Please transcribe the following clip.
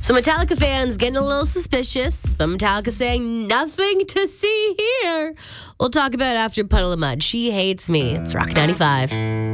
So Metallica fans getting a little suspicious, but Metallica saying nothing to see here. We'll talk about it after Puddle of Mud. She Hates Me. It's Rock 95.